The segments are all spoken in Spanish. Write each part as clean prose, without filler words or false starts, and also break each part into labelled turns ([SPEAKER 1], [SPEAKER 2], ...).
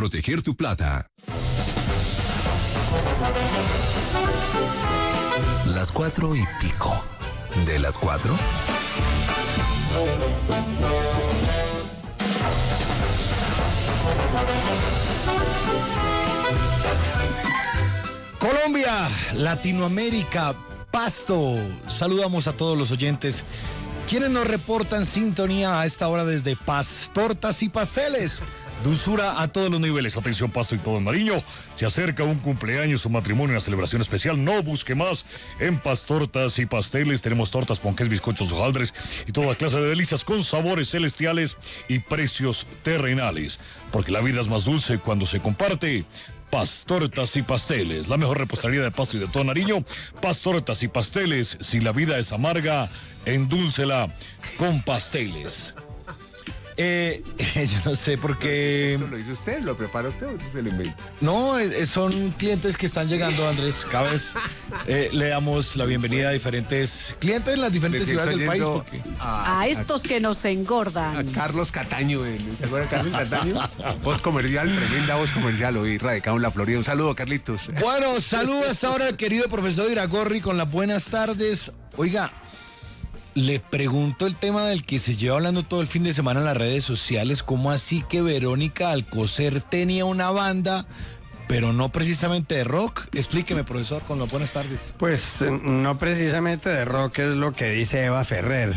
[SPEAKER 1] proteger tu plata. Las 4:05. ¿De las 4?
[SPEAKER 2] Colombia, Latinoamérica, Pasto. Saludamos a todos los oyentes quienes nos reportan sintonía a esta hora desde Paz, tortas y pasteles. Dulzura a todos los niveles. Atención, Pasto y todo en Nariño. Se acerca un cumpleaños, un matrimonio, una celebración especial. No busque más. En Paz, tortas y pasteles tenemos tortas, ponqués, bizcochos, hojaldres y toda clase de delicias con sabores celestiales y precios terrenales. Porque la vida es más dulce cuando se comparte. Paz, tortas y pasteles, la mejor repostería de Pasto y de todo Nariño. Paz, tortas y pasteles. Si la vida es amarga, endúlcela con pasteles. Yo no sé por qué.
[SPEAKER 3] ¿Esto lo hizo usted? ¿Lo prepara usted o se lo inventa?
[SPEAKER 2] No, son clientes que están llegando, Andrés. Cada vez le damos la bienvenida a diferentes clientes en las diferentes ciudades del país.
[SPEAKER 4] A estos que nos engordan.
[SPEAKER 3] A Carlos Cataño, ¿te acuerdas de Carlos Cataño? Voz comercial, tremenda voz comercial, hoy radicado en la Florida. Un saludo, Carlitos.
[SPEAKER 2] Bueno, saludos ahora al querido profesor Iragorri con las buenas tardes. Oiga, le pregunto el tema del que se lleva hablando todo el fin de semana en las redes sociales. ¿Cómo así que Verónica Alcocer tenía una banda, pero no precisamente de rock? Explíqueme, profesor, con las buenas tardes.
[SPEAKER 5] Pues no precisamente de rock, es lo que dice Eva Ferrer,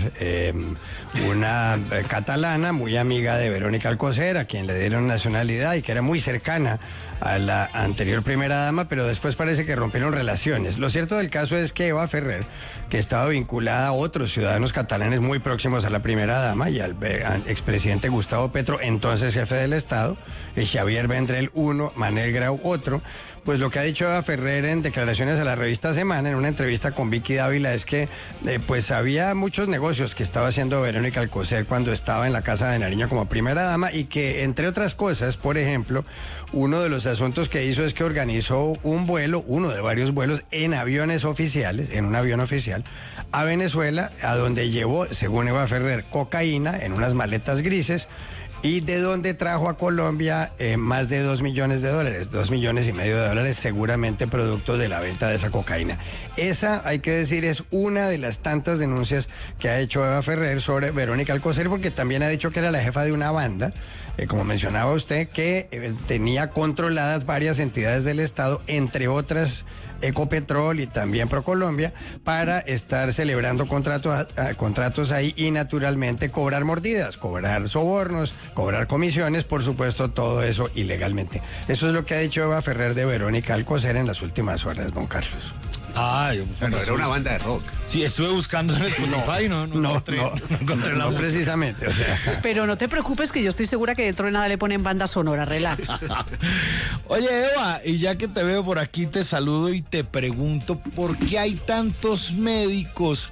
[SPEAKER 5] una catalana muy amiga de Verónica Alcocer, a quien le dieron nacionalidad y que era muy cercana a la anterior primera dama, pero después parece que rompieron relaciones. Lo cierto del caso es que Eva Ferrer, que estaba vinculada a otros ciudadanos catalanes muy próximos a la primera dama y al expresidente Gustavo Petro, entonces jefe del Estado, Xavier Vendrell uno, Manel Grau otro, pues lo que ha dicho Eva Ferrer en declaraciones a la revista Semana, en una entrevista con Vicky Dávila, es que pues había muchos negocios que estaba haciendo Verónica Alcocer cuando estaba en la Casa de Nariño como primera dama y que, entre otras cosas, por ejemplo, uno de los asuntos que hizo es que organizó un vuelo, uno de varios vuelos en aviones oficiales, en un avión oficial, a Venezuela, a donde llevó, según Eva Ferrer, cocaína en unas maletas grises, y de donde trajo a Colombia más de $2 millones, $2,5 millones, seguramente producto de la venta de esa cocaína. Esa, hay que decir, es una de las tantas denuncias que ha hecho Eva Ferrer sobre Verónica Alcocer, porque también ha dicho que era la jefa de una banda, como mencionaba usted, que tenía controladas varias entidades del Estado, entre otras Ecopetrol y también ProColombia, para estar celebrando contratos ahí y naturalmente cobrar mordidas, cobrar sobornos, cobrar comisiones, por supuesto, todo eso ilegalmente. Eso es lo que ha dicho Eva Ferrer de Verónica Alcocer en las últimas horas, don Carlos.
[SPEAKER 3] Pero era una banda de rock.
[SPEAKER 2] Sí, estuve buscando en Spotify, no encontré la voz.
[SPEAKER 5] Precisamente, o sea.
[SPEAKER 4] Pero no te preocupes, que yo estoy segura que dentro de nada le ponen banda sonora, relax.
[SPEAKER 2] Oye, Eva, y ya que te veo por aquí, te saludo y te pregunto, ¿por qué hay tantos médicos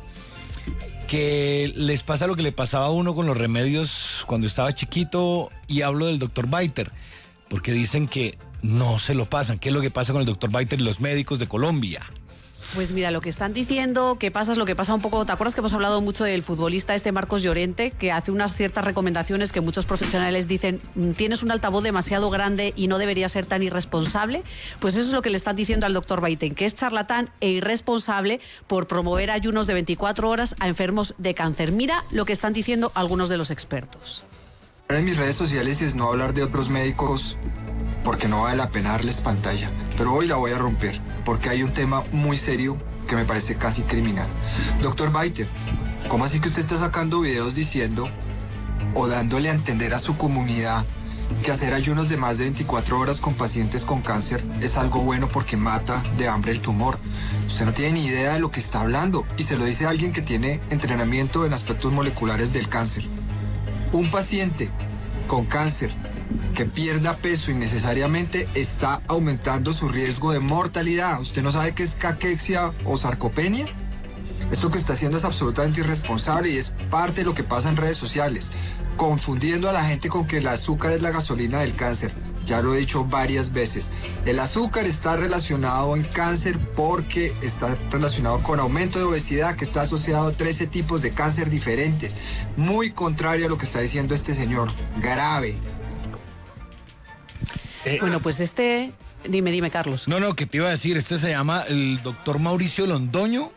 [SPEAKER 2] que les pasa lo que le pasaba a uno con los remedios cuando estaba chiquito? Y hablo del doctor Baiter, porque dicen que no se lo pasan. ¿Qué es lo que pasa con el doctor Baiter y los médicos de Colombia?
[SPEAKER 4] Pues mira, lo que están diciendo que pasa es lo que pasa un poco. ¿Te acuerdas que hemos hablado mucho del futbolista Marcos Llorente, que hace unas ciertas recomendaciones que muchos profesionales dicen: tienes un altavoz demasiado grande y no debería ser tan irresponsable? Pues eso es lo que le están diciendo al doctor Baiten, que es charlatán e irresponsable por promover ayunos de 24 horas a enfermos de cáncer. Mira lo que están diciendo algunos de los expertos.
[SPEAKER 6] En mis redes sociales es no hablar de otros médicos porque no vale la pena darles pantalla, pero hoy la voy a romper porque hay un tema muy serio que me parece casi criminal. Doctor Baiter, ¿cómo así que usted está sacando videos diciendo o dándole a entender a su comunidad que hacer ayunos de más de 24 horas con pacientes con cáncer es algo bueno porque mata de hambre el tumor? Usted no tiene ni idea de lo que está hablando, y se lo dice alguien que tiene entrenamiento en aspectos moleculares del cáncer. Un paciente con cáncer que pierda peso innecesariamente está aumentando su riesgo de mortalidad. ¿Usted no sabe qué es caquexia o sarcopenia? Esto que está haciendo es absolutamente irresponsable y es parte de lo que pasa en redes sociales, confundiendo a la gente con que el azúcar es la gasolina del cáncer. Ya lo he dicho varias veces. El azúcar está relacionado en cáncer porque está relacionado con aumento de obesidad, que está asociado a 13 tipos de cáncer diferentes. Muy contrario a lo que está diciendo este señor. Grave.
[SPEAKER 4] Bueno, pues dime, Carlos.
[SPEAKER 2] No, que te iba a decir, se llama el doctor Mauricio Londoño.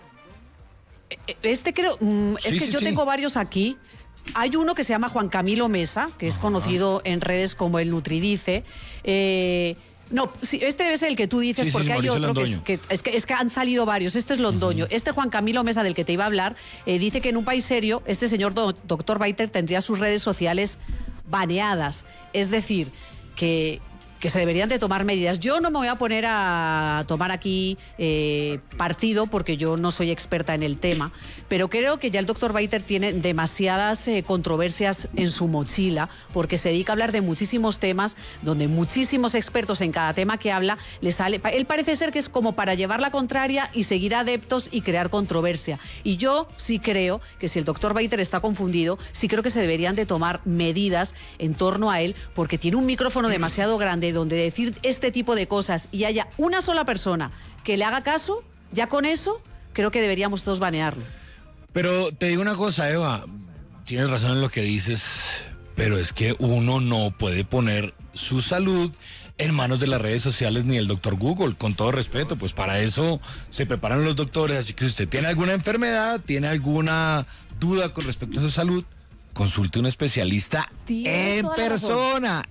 [SPEAKER 4] Creo, yo tengo varios aquí. Hay uno que se llama Juan Camilo Mesa, que es conocido en redes como el Nutridice. No, sí, este debe ser el que tú dices, porque hay otro que es que han salido varios. Este es Londoño. Juan Camilo Mesa, del que te iba a hablar, dice que en un país serio, este señor doctor Baiter tendría sus redes sociales baneadas. Es decir, que se deberían de tomar medidas. Yo no me voy a poner a tomar aquí partido porque yo no soy experta en el tema, pero creo que ya el doctor Baiter tiene demasiadas controversias en su mochila porque se dedica a hablar de muchísimos temas donde muchísimos expertos en cada tema que habla le sale. Él parece ser que es como para llevar la contraria y seguir adeptos y crear controversia. Y yo sí creo que si el doctor Baiter está confundido, sí creo que se deberían de tomar medidas en torno a él porque tiene un micrófono demasiado grande donde decir este tipo de cosas y haya una sola persona que le haga caso, ya con eso creo que deberíamos todos banearlo.
[SPEAKER 2] Pero te digo una cosa, Eva, tienes razón en lo que dices, pero es que uno no puede poner su salud en manos de las redes sociales ni del doctor Google, con todo respeto, pues para eso se preparan los doctores, así que si usted tiene alguna enfermedad, tiene alguna duda con respecto a su salud, consulte a un especialista en persona.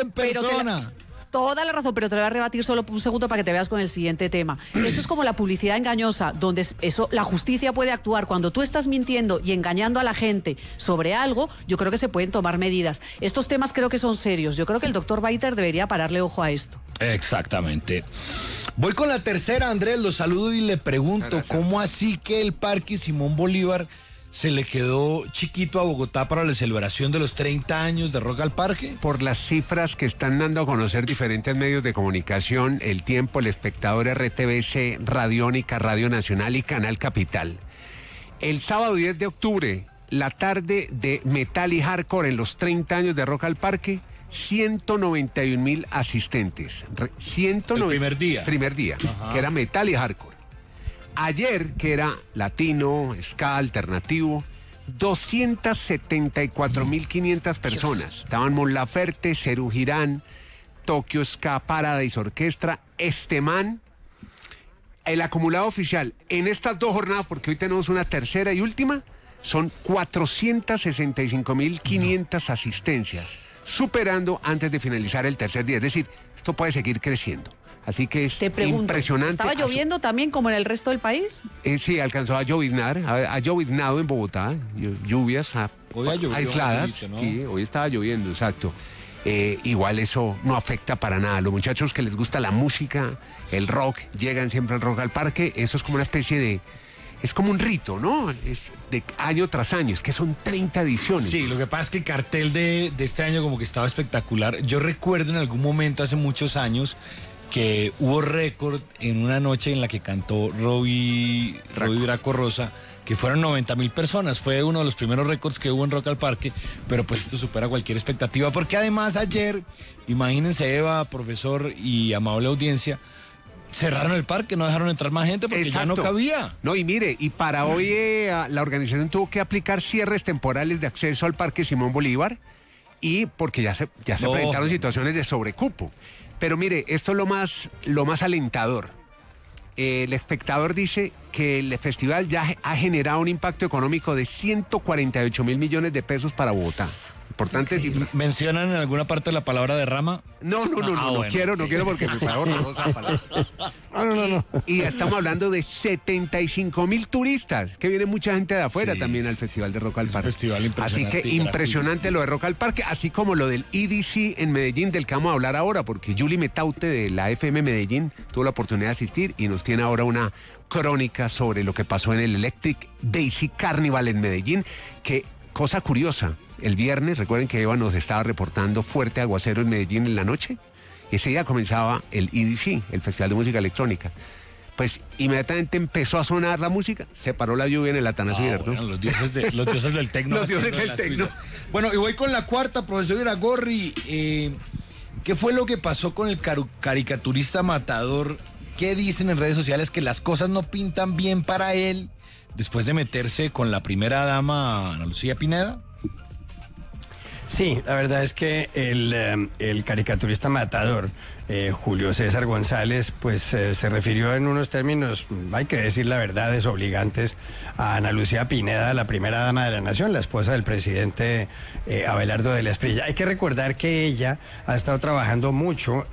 [SPEAKER 4] Toda la razón, pero te lo voy a rebatir solo un segundo para que te veas con el siguiente tema. Eso es como la publicidad engañosa, donde la justicia puede actuar. Cuando tú estás mintiendo y engañando a la gente sobre algo, yo creo que se pueden tomar medidas. Estos temas creo que son serios. Yo creo que el doctor Baiter debería pararle ojo a esto.
[SPEAKER 2] Exactamente. Voy con la tercera, Andrés, lo saludo y le pregunto, ¿cómo así que el Parque Simón Bolívar se le quedó chiquito a Bogotá para la celebración de los 30 años de Rock al Parque?
[SPEAKER 3] Por las cifras que están dando a conocer diferentes medios de comunicación, El Tiempo, El Espectador, RTBC, Radiónica, Radio Nacional y Canal Capital. El sábado 10 de octubre, la tarde de metal y hardcore en los 30 años de Rock al Parque, 191,000 asistentes.
[SPEAKER 2] El primer día.
[SPEAKER 3] Primer día, que era metal y hardcore. Ayer, que era latino, ska, alternativo, 274,500 personas. Estaban Mon Laferte, Serú Girán, Tokio Ska, Paradise Orquestra, Man. El acumulado oficial en estas dos jornadas, porque hoy tenemos una tercera y última, son 465,500 asistencias, superando antes de finalizar el tercer día. Es decir, esto puede seguir creciendo. Así que es impresionante.
[SPEAKER 4] ¿Estaba lloviendo también como en el resto del país?
[SPEAKER 3] Sí, alcanzó a lloviznar, ha lloviznado en Bogotá, lluvias aisladas. ¿No? Sí, hoy estaba lloviendo, exacto. Igual eso no afecta para nada. Los muchachos que les gusta la música, el rock, llegan siempre al Rock al Parque. Eso es como una especie de... Es como un rito, ¿no? Es de año tras año, es que son 30 ediciones.
[SPEAKER 2] Sí, lo que pasa es que el cartel de este año como que estaba espectacular. Yo recuerdo en algún momento, hace muchos años, que hubo récord en una noche en la que cantó Robbie Draco Rosa, que fueron 90,000 personas. Fue uno de los primeros récords que hubo en Rock al Parque, pero pues esto supera cualquier expectativa, porque además ayer, imagínense, Eva, profesor y amable audiencia, cerraron el parque, no dejaron entrar más gente porque ya no cabía.
[SPEAKER 3] No, y mire, y para hoy la organización tuvo que aplicar cierres temporales de acceso al Parque Simón Bolívar, y porque ya se presentaron situaciones de sobrecupo. Pero mire, esto es lo más alentador. El Espectador dice que el festival ya ha generado un impacto económico de 148,000 millones de pesos para Bogotá. Importante cifra.
[SPEAKER 2] ¿Mencionan en alguna parte la palabra derrama?
[SPEAKER 3] No quiero porque me pago horrorosa la palabra. No. Y estamos hablando de 75,000 turistas, que viene mucha gente de afuera también al Festival de Rock al Parque.
[SPEAKER 2] Festival impresionante.
[SPEAKER 3] Así que impresionante lo de Rock al Parque, así como lo del EDC en Medellín, del que vamos a hablar ahora, porque Julie Metaute de la FM Medellín tuvo la oportunidad de asistir y nos tiene ahora una crónica sobre lo que pasó en el Electric Daisy Carnival en Medellín, que, cosa curiosa, el viernes, recuerden que Eva nos estaba reportando fuerte aguacero en Medellín en la noche. Ese día comenzaba el EDC, el Festival de Música Electrónica. Pues inmediatamente empezó a sonar la música, se paró la lluvia en el Atanasio Girardot.
[SPEAKER 2] Bueno, los dioses del tecno.
[SPEAKER 3] Los dioses del tecno.
[SPEAKER 2] Bueno, y voy con la cuarta, profesor Iragorri. ¿Qué fue lo que pasó con el caricaturista Matador? ¿Qué dicen en redes sociales? Que las cosas no pintan bien para él después de meterse con la primera dama, Ana Lucía Pineda.
[SPEAKER 5] Sí, la verdad es que el caricaturista matador, Julio César González, pues se refirió en unos términos, hay que decir la verdad, desobligantes a Ana Lucía Pineda, la primera dama de la nación, la esposa del presidente Abelardo de la Espriella. Hay que recordar que ella ha estado trabajando mucho,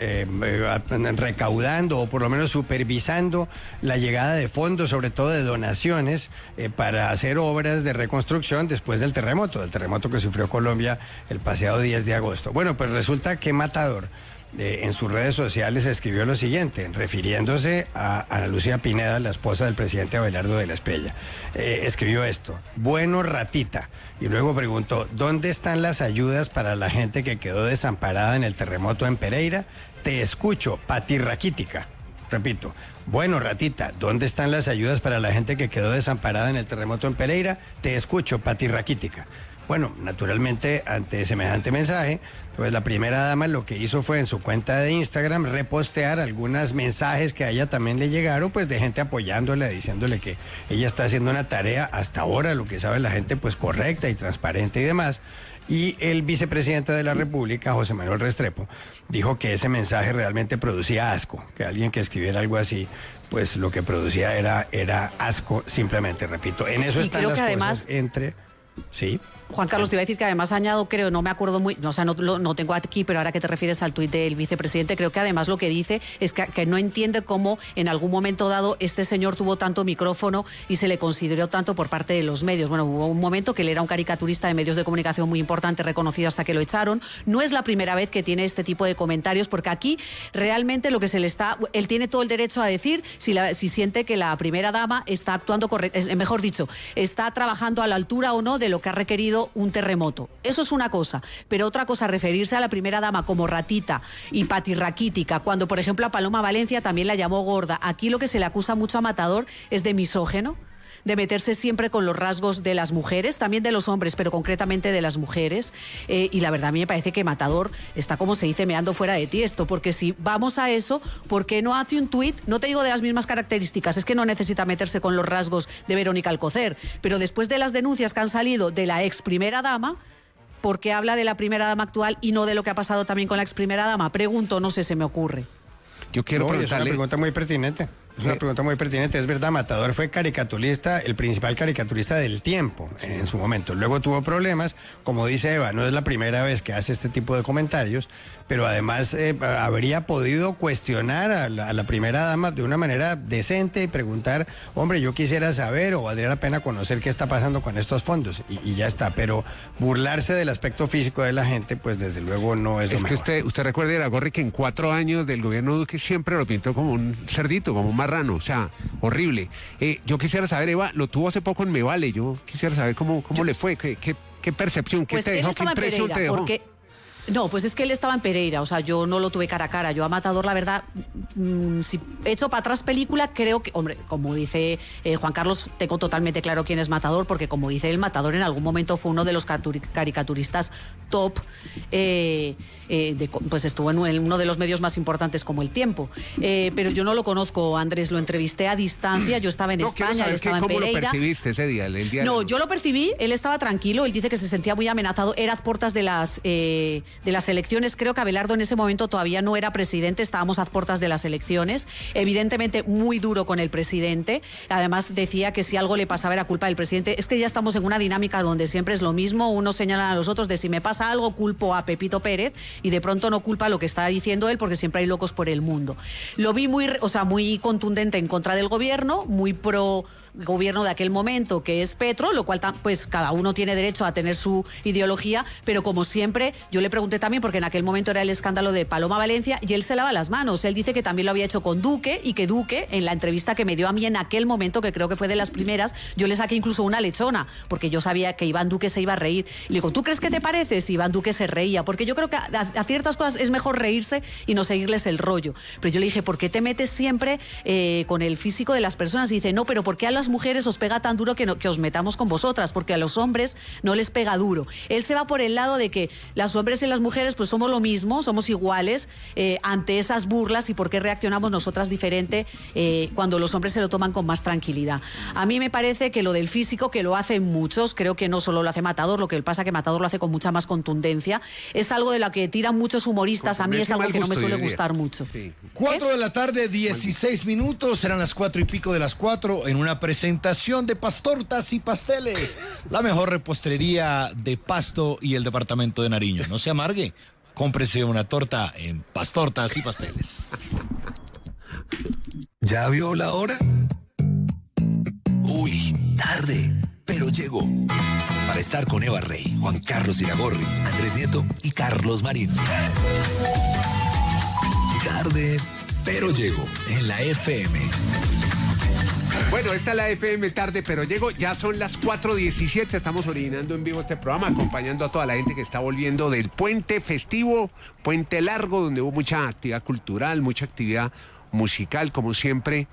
[SPEAKER 5] recaudando o por lo menos supervisando la llegada de fondos, sobre todo de donaciones, para hacer obras de reconstrucción después del terremoto que sufrió Colombia el pasado 10 de agosto. Bueno, pues resulta que Matador en sus redes sociales escribió lo siguiente, refiriéndose a Ana Lucía Pineda, la esposa del presidente Abelardo de la Espriella. Escribió esto: bueno, ratita. Y luego preguntó: ¿dónde están las ayudas para la gente que quedó desamparada en el terremoto en Pereira? Te escucho, Pati Raquítica. Repito, bueno, ratita, ¿dónde están las ayudas para la gente que quedó desamparada en el terremoto en Pereira? Te escucho, Pati Raquítica. Bueno, naturalmente, ante semejante mensaje, pues la primera dama lo que hizo fue en su cuenta de Instagram repostear algunos mensajes que a ella también le llegaron, pues de gente apoyándola, diciéndole que ella está haciendo una tarea hasta ahora, lo que sabe la gente, pues correcta y transparente y demás. Y el vicepresidente de la República, José Manuel Restrepo, dijo que ese mensaje realmente producía asco, que alguien que escribiera algo así, pues lo que producía era asco, simplemente, repito. En eso están las cosas entre... Sí.
[SPEAKER 4] Juan Carlos, te iba a decir que además añado, creo, no me acuerdo muy, o sea, no tengo aquí, pero ahora que te refieres al tuit del vicepresidente, creo que además lo que dice es que no entiende cómo en algún momento dado este señor tuvo tanto micrófono y se le consideró tanto por parte de los medios. Bueno, hubo un momento que él era un caricaturista de medios de comunicación muy importante, reconocido hasta que lo echaron. No es la primera vez que tiene este tipo de comentarios, porque aquí realmente lo que se le está, él tiene todo el derecho a decir si siente que la primera dama está actuando correctamente, mejor dicho, está trabajando a la altura o no de lo que ha requerido un terremoto. Eso es una cosa, pero otra cosa, referirse a la primera dama como ratita y patirraquítica, cuando por ejemplo a Paloma Valencia también la llamó gorda. Aquí lo que se le acusa mucho a Matador es de misógeno, de meterse siempre con los rasgos de las mujeres, también de los hombres, pero concretamente de las mujeres. Y la verdad a mí me parece que Matador está, como se dice, meando fuera de tiesto, porque si vamos a eso, ¿por qué no hace un tuit? No te digo de las mismas características, es que no necesita meterse con los rasgos de Verónica Alcocer, pero después de las denuncias que han salido de la ex primera dama, ¿por qué habla de la primera dama actual y no de lo que ha pasado también con la ex primera dama? Pregunto, no sé, se me ocurre.
[SPEAKER 3] Yo quiero preguntarle...
[SPEAKER 5] Es una pregunta muy pertinente. Es una pregunta muy pertinente. Es verdad, Matador fue caricaturista, el principal caricaturista del Tiempo en su momento. Luego tuvo problemas, como dice Eva, no es la primera vez que hace este tipo de comentarios, pero además habría podido cuestionar a la primera dama de una manera decente y preguntar, hombre, yo quisiera saber o valdría la pena conocer qué está pasando con estos fondos, y ya está. Pero burlarse del aspecto físico de la gente, pues desde luego no es lo mejor.
[SPEAKER 3] Es que usted recuerde, Iragorri, que en 4 años del gobierno Duque siempre lo pintó como un cerdito, como un marrano, o sea, horrible. Yo quisiera saber, Eva, lo tuvo hace poco en Me Vale, yo quisiera saber cómo le fue, qué percepción, qué
[SPEAKER 4] pues
[SPEAKER 3] te dejó, qué impresión te dejó.
[SPEAKER 4] No, pues es que él estaba en Pereira, o sea, yo no lo tuve cara a cara. Yo a Matador, la verdad, si he hecho para atrás película, creo que, hombre, como dice Juan Carlos, tengo totalmente claro quién es Matador, porque como dice el Matador, en algún momento fue uno de los caricaturistas top, pues estuvo en uno de los medios más importantes como El Tiempo. Pero yo no lo conozco, Andrés, lo entrevisté a distancia, yo estaba en España, él estaba en Pereira.
[SPEAKER 3] ¿Cómo lo percibiste ese día, el día?
[SPEAKER 4] No, yo lo percibí, él estaba tranquilo, él dice que se sentía muy amenazado, era a puertas de las elecciones. Creo que Abelardo en ese momento todavía no era presidente, estábamos a puertas de las elecciones, evidentemente muy duro con el presidente, además decía que si algo le pasaba era culpa del presidente. Es que ya estamos en una dinámica donde siempre es lo mismo, unos señalan a los otros de si me pasa algo culpo a Pepito Pérez y de pronto no culpa lo que está diciendo él, porque siempre hay locos por el mundo. Lo vi muy contundente en contra del gobierno, muy pro gobierno de aquel momento, que es Petro, lo cual pues cada uno tiene derecho a tener su ideología, pero como siempre yo le pregunté también, porque en aquel momento era el escándalo de Paloma Valencia y él se lava las manos. Él dice que también lo había hecho con Duque y que Duque, en la entrevista que me dio a mí en aquel momento, que creo que fue de las primeras, yo le saqué incluso una lechona, porque yo sabía que Iván Duque se iba a reír. Le digo, ¿tú crees que te parece? Si Iván Duque se reía, porque yo creo que a ciertas cosas es mejor reírse y no seguirles el rollo. Pero yo le dije, ¿por qué te metes siempre con el físico de las personas? Y dice, no, pero ¿por qué a las mujeres os pega tan duro que os metamos con vosotras, porque a los hombres no les pega duro. Él se va por el lado de que los hombres y las mujeres pues somos lo mismo, somos iguales ante esas burlas, y por qué reaccionamos nosotras diferente cuando los hombres se lo toman con más tranquilidad. A mí me parece que lo del físico, que lo hacen muchos, creo que no solo lo hace Matador, lo que pasa que Matador lo hace con mucha más contundencia, es algo de lo que tiran muchos humoristas, a mí es algo que no me suele gustar mucho.
[SPEAKER 3] Sí.
[SPEAKER 2] 4 de la tarde, 16 minutos, serán las 4 y pico de las 4, en una presentación de Pastortas y Pasteles, la mejor repostería de Pasto y el departamento de Nariño. No se amargue, cómprese una torta en Pastortas y Pasteles.
[SPEAKER 1] ¿Ya vio la hora? Uy, tarde, pero llegó. Para estar con Eva Rey, Juan Carlos Iragorri, Andrés Nieto y Carlos Marín. Tarde, pero llego en la FM.
[SPEAKER 3] Bueno, esta es la FM tarde, pero llego, ya son las 4:17, estamos originando en vivo este programa, acompañando a toda la gente que está volviendo del puente festivo, puente largo, donde hubo mucha actividad cultural, mucha actividad musical, como siempre.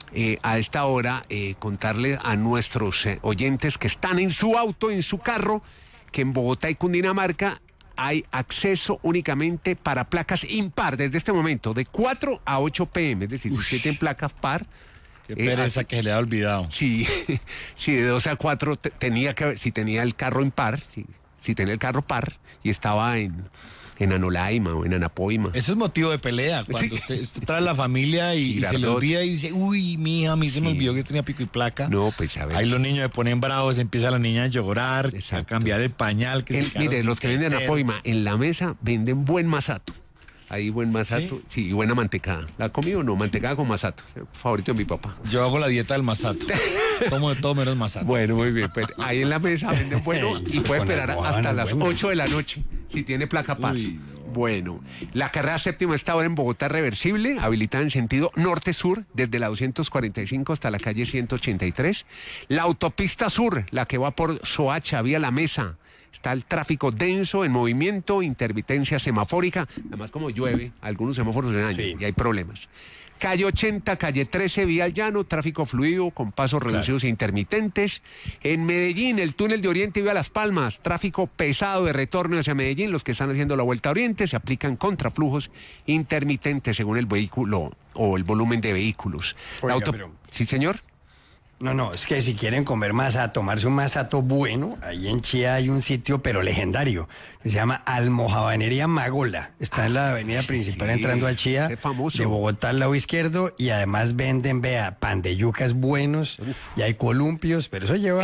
[SPEAKER 3] A esta hora, contarles a nuestros oyentes que están en su auto, en su carro, que en Bogotá y Cundinamarca hay acceso únicamente para placas impar desde este momento, de 4 a 8 p.m. Es decir, si usted tiene placas par...
[SPEAKER 2] Qué pereza que se le ha olvidado.
[SPEAKER 3] Sí, sí, de 12 a 4 tenía que haber, si tenía el carro impar, si tenía el carro par y estaba en Anolaima o en Anapoima.
[SPEAKER 2] Eso es motivo de pelea, cuando usted trae la familia y se le olvida y dice, uy, mija, a mí se me olvidó que tenía pico y placa.
[SPEAKER 3] No, pues a ver.
[SPEAKER 2] Ahí los niños se ponen bravos, empieza la niña a llorar, a cambiar el pañal.
[SPEAKER 3] Mire, los que venden Anapoima, en la mesa venden buen masato. Ahí buen masato, sí, y buena mantecada. ¿La ha comido o no? Mantecada con masato, favorito de mi papá.
[SPEAKER 2] Yo hago la dieta del masato. Tomo de todo menos masato.
[SPEAKER 3] Bueno, muy bien, pero ahí en la mesa venden bueno y puede esperar hasta las 8 de la noche, si tiene placa par. Bueno, la carrera séptima está ahora en Bogotá reversible, habilitada en sentido norte-sur, desde la 245 hasta la calle 183. La autopista sur, la que va por Soacha, vía La Mesa. Está el tráfico denso, en movimiento, intermitencia semafórica. Además, como llueve, algunos semáforos se dañan y hay problemas. Calle 80, calle 13, vía al llano, tráfico fluido con pasos reducidos e intermitentes. En Medellín, el túnel de Oriente vía Las Palmas, tráfico pesado de retorno hacia Medellín. Los que están haciendo la vuelta a Oriente se aplican contraflujos intermitentes según el vehículo o el volumen de vehículos.
[SPEAKER 5] Oiga,
[SPEAKER 3] Sí, señor.
[SPEAKER 5] No, es que si quieren comer masato, tomarse un masato bueno, ahí en Chía hay un sitio pero legendario, que se llama Almojabanería Magola. Está en la avenida principal entrando a Chía, de Bogotá al lado izquierdo, y además venden, vea, pan de yucas buenos, y hay columpios, pero eso lleva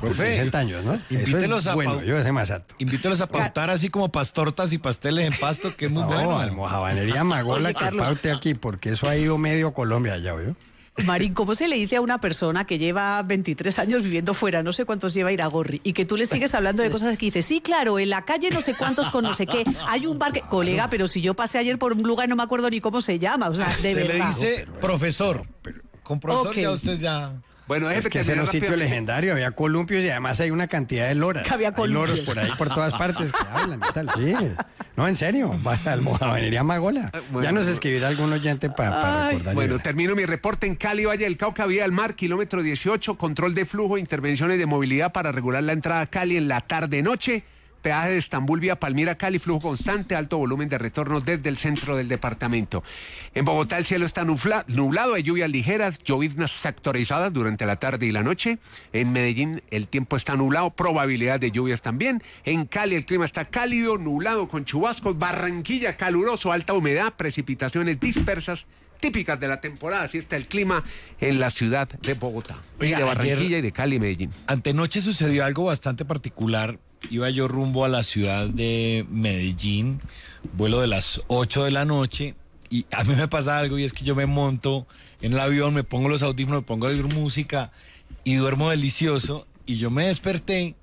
[SPEAKER 5] 60 años, ¿no?
[SPEAKER 2] Invítelos
[SPEAKER 5] yo ese masato.
[SPEAKER 2] Invítelos a pautar así como Pastortas y Pasteles en Pasto, que es muy bueno.
[SPEAKER 5] No, Almojabanería Magola, oye, que paute aquí, porque eso ha ido medio Colombia allá, ¿oyó?
[SPEAKER 4] Marín, ¿cómo se le dice a una persona que lleva 23 años viviendo fuera, no sé cuántos lleva Iragorri, y que tú le sigues hablando de cosas que dices, sí, claro, en la calle no sé cuántos con no sé qué, hay un bar que... Colega, pero si yo pasé ayer por un lugar y no me acuerdo ni cómo se llama, o sea, de verdad.
[SPEAKER 2] Se le dice profesor. Con profesor ya usted ya...
[SPEAKER 5] Bueno, es que ese era un sitio legendario, había columpios y además hay una cantidad de loras.
[SPEAKER 4] Que había columpios.
[SPEAKER 5] Hay loros por ahí, por todas partes que hablan y tal, sí. No, en serio, Almojabanería Magola. Bueno, ya nos escribirá algún oyente para recordar.
[SPEAKER 3] Bueno, termino mi reporte en Cali, Valle del Cauca, vía al mar, kilómetro 18, control de flujo, intervenciones de movilidad para regular la entrada a Cali en la tarde-noche. Peaje de Estambul vía Palmira, Cali, flujo constante, alto volumen de retorno desde el centro del departamento. En Bogotá el cielo está nublado, hay lluvias ligeras, lloviznas sectorizadas durante la tarde y la noche. En Medellín el tiempo está nublado, probabilidad de lluvias también. En Cali el clima está cálido, nublado con chubascos. Barranquilla caluroso, alta humedad, precipitaciones dispersas, típicas de la temporada. Así está el clima en la ciudad de Bogotá.
[SPEAKER 2] Oiga,
[SPEAKER 3] de Barranquilla y de Cali y Medellín.
[SPEAKER 2] Antenoche sucedió algo bastante particular. Iba yo rumbo a la ciudad de Medellín, vuelo de las 8 de la noche, y a mí me pasa algo, y es que yo me monto en el avión, me pongo los audífonos, me pongo a oír música y duermo delicioso, y yo me desperté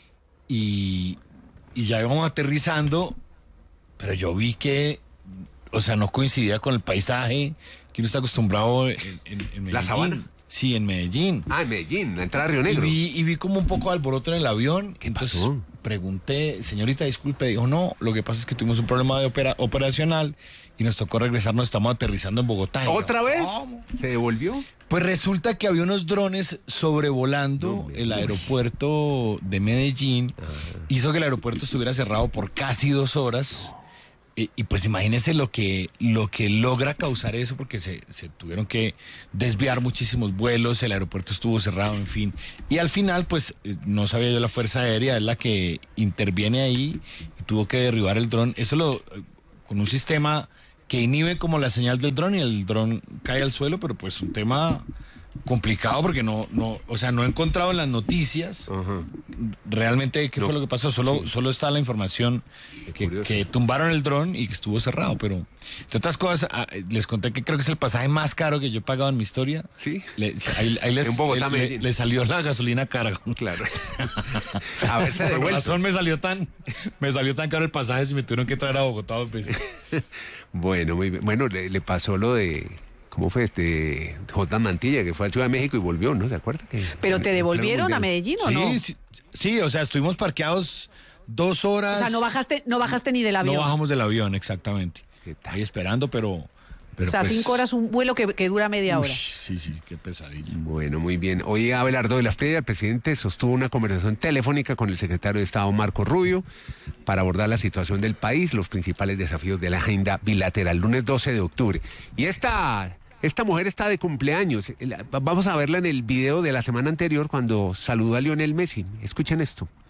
[SPEAKER 2] y ya íbamos aterrizando, pero yo vi que, o sea, no coincidía con el paisaje que uno está acostumbrado en Medellín.
[SPEAKER 3] La sabana.
[SPEAKER 2] Sí, en Medellín.
[SPEAKER 3] Ah, en Medellín, la entrada a Río
[SPEAKER 2] Y
[SPEAKER 3] Negro.
[SPEAKER 2] vi como un poco de alboroto en el avión.
[SPEAKER 3] ¿Qué
[SPEAKER 2] Entonces
[SPEAKER 3] pasó?
[SPEAKER 2] pregunté, señorita, disculpe, dijo, no, lo que pasa es que tuvimos un problema de operacional y nos tocó regresarnos, estamos aterrizando en Bogotá. Y yo,
[SPEAKER 3] ¿Otra vez?
[SPEAKER 2] ¿cómo?
[SPEAKER 3] ¿Se devolvió?
[SPEAKER 2] Pues resulta que había unos drones sobrevolando el aeropuerto de Medellín. Hizo que el aeropuerto estuviera cerrado por casi 2 horas. Y pues imagínense lo que logra causar eso, porque se tuvieron que desviar muchísimos vuelos, el aeropuerto estuvo cerrado, en fin. Y al final, pues no sabía yo, la Fuerza Aérea es la que interviene ahí y tuvo que derribar el dron. Eso con un sistema que inhibe como la señal del dron y el dron cae al suelo, pero pues un tema complicado porque no he encontrado en las noticias realmente qué fue lo que pasó. Solo está la información que tumbaron el dron y que estuvo cerrado, pero entre otras cosas les conté que creo que es el pasaje más caro que yo he pagado en mi historia.
[SPEAKER 3] Sí.
[SPEAKER 2] Ahí
[SPEAKER 3] En Bogotá, Medellín.
[SPEAKER 2] le salió la gasolina cara.
[SPEAKER 3] Claro. A ver, se
[SPEAKER 2] Por
[SPEAKER 3] devuelve.
[SPEAKER 2] razón me salió tan caro el pasaje si me tuvieron que traer a Bogotá 2 veces.
[SPEAKER 3] Bueno, muy bien. Bueno, le pasó lo de... ¿Cómo fue J. Mantilla, que fue a Ciudad de México y volvió, ¿no? ¿Se acuerda?
[SPEAKER 4] ¿Pero te devolvieron a Medellín o no?
[SPEAKER 2] Sí, o sea, estuvimos parqueados 2 horas.
[SPEAKER 4] O sea, no bajaste ni del avión.
[SPEAKER 2] No bajamos del avión, exactamente.
[SPEAKER 3] ¿Qué tal?
[SPEAKER 2] Ahí esperando, pero
[SPEAKER 4] o sea,
[SPEAKER 2] pues,
[SPEAKER 4] 5 horas, un vuelo que dura media hora.
[SPEAKER 2] Sí, qué pesadilla.
[SPEAKER 3] Bueno, muy bien. Hoy Abelardo de la Espriella, el presidente, sostuvo una conversación telefónica con el secretario de Estado, Marco Rubio, para abordar la situación del país, los principales desafíos de la agenda bilateral, lunes 12 de octubre. Y esta mujer está de cumpleaños. Vamos a verla en el video de la semana anterior cuando saludó a Lionel Messi. Escuchen esto.